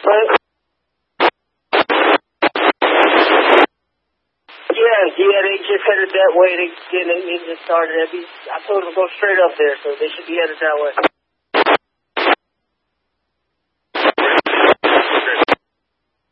Yeah, they just headed that way. They just started. I told them to go straight up there, so they should be headed that way.